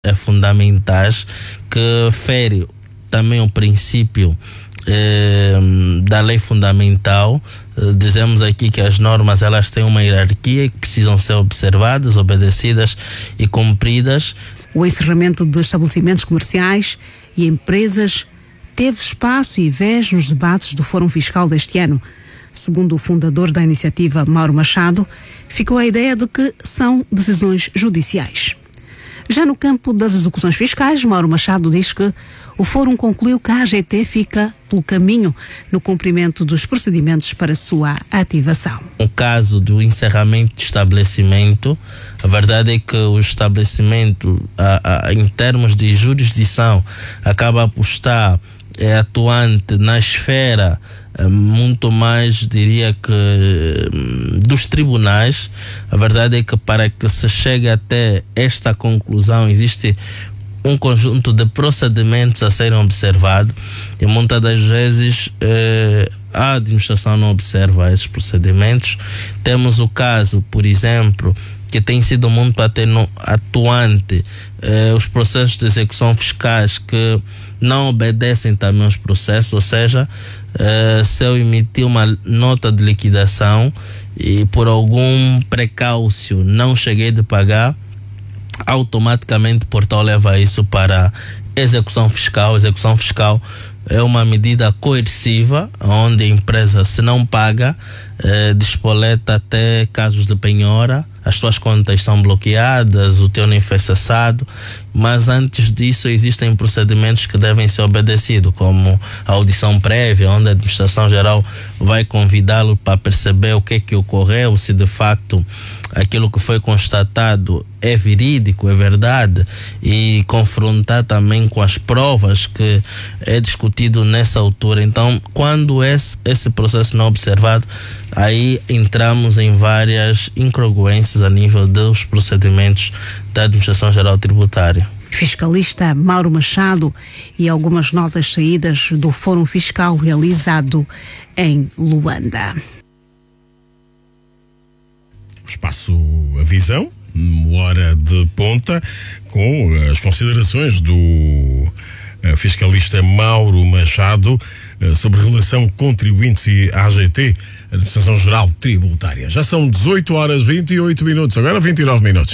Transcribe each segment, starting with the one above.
fundamentais que fere também o princípio da lei fundamental. Dizemos aqui que as normas elas têm uma hierarquia que precisam ser observadas, obedecidas e cumpridas. O encerramento de estabelecimentos comerciais e empresas teve espaço e vez nos debates do Fórum Fiscal deste ano. Segundo o fundador da iniciativa, Mauro Machado, ficou a ideia de que são decisões judiciais. Já no campo das execuções fiscais, Mauro Machado diz que o Fórum concluiu que a AGT fica pelo caminho no cumprimento dos procedimentos para sua ativação. No caso do encerramento de estabelecimento, a verdade é que o estabelecimento, em termos de jurisdição, acaba por estar atuante na esfera muito mais, diria que, dos tribunais. A verdade é que para que se chegue até esta conclusão existe um conjunto de procedimentos a serem observados e muitas das vezes a administração não observa esses procedimentos. Temos o caso, por exemplo, que tem sido muito atuante, os processos de execução fiscais que não obedecem também aos processos, ou seja, se eu emitir uma nota de liquidação e por algum precáucio não cheguei de pagar, automaticamente o portal leva isso para execução fiscal. Execução fiscal é uma medida coerciva, onde a empresa, se não paga, despoleta até casos de penhora, as suas contas são bloqueadas, o teu nem foi cessado. Mas antes disso existem procedimentos que devem ser obedecidos, como a audição prévia, onde a administração geral vai convidá-lo para perceber o que é que ocorreu, se de facto aquilo que foi constatado é verídico, é verdade, e confrontar também com as provas que é discutido nessa altura. Então, quando esse processo não é observado, aí entramos em várias incongruências a nível dos procedimentos da Administração Geral Tributária. Fiscalista Mauro Machado e algumas notas saídas do Fórum Fiscal realizado em Luanda. Espaço A Visão, hora de ponta, com as considerações do fiscalista Mauro Machado sobre a relação contribuintes e AGT, Administração Geral Tributária. Já são 18 horas 28 minutos, agora 29 minutos.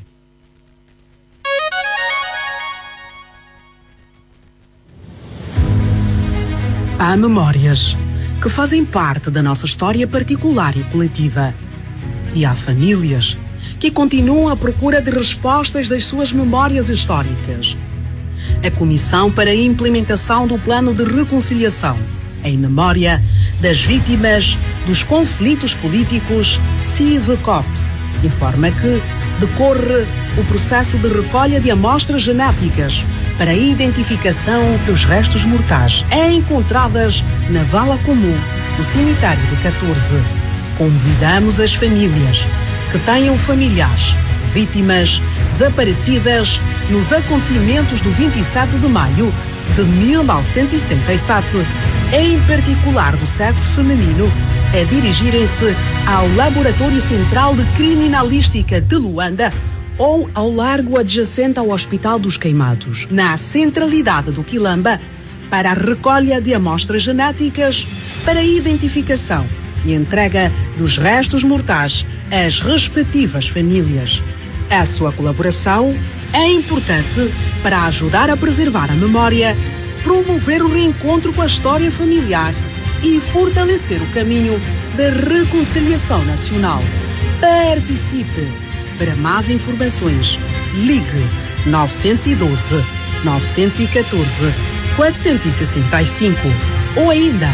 Há memórias que fazem parte da nossa história particular e coletiva. E há famílias que continuam à procura de respostas das suas memórias históricas. A Comissão para a Implementação do Plano de Reconciliação em Memória das Vítimas dos Conflitos Políticos, CIVCOP, informa que decorre o processo de recolha de amostras genéticas para a identificação dos restos mortais encontradas na vala comum do cemitério de 14. Convidamos as famílias que tenham familiares vítimas desaparecidas nos acontecimentos do 27 de maio de 1977, em particular do sexo feminino, a dirigirem-se ao Laboratório Central de Criminalística de Luanda ou ao largo adjacente ao Hospital dos Queimados, na centralidade do Quilamba, para a recolha de amostras genéticas para a identificação e entrega dos restos mortais às respectivas famílias. A sua colaboração é importante para ajudar a preservar a memória, promover o reencontro com a história familiar e fortalecer o caminho da reconciliação nacional. Participe! Para mais informações, ligue 912 914 465 ou ainda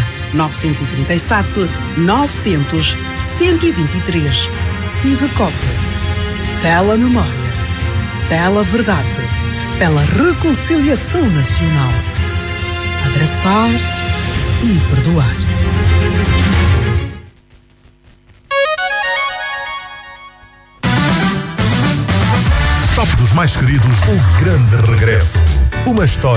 937 900 123. CIVCOP. Pela memória, pela verdade, pela reconciliação nacional. Abraçar e perdoar. Top dos mais queridos, o grande regresso. Uma história